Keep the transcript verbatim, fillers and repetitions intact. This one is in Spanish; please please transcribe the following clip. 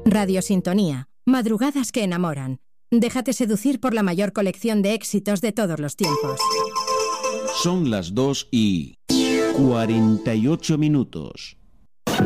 Radio Sintonía. Madrugadas que enamoran. Déjate seducir por la mayor colección de éxitos de todos los tiempos. Son las dos y cuarenta y ocho minutos.